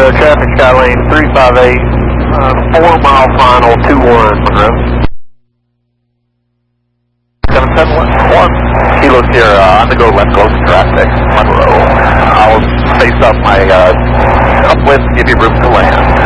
traffic Skylane 358, 4 mile final 21 Monroe. 7711. Kilo Sierra, on the go left close traffic, Monroe. I'll face up my upwind and give you room to land.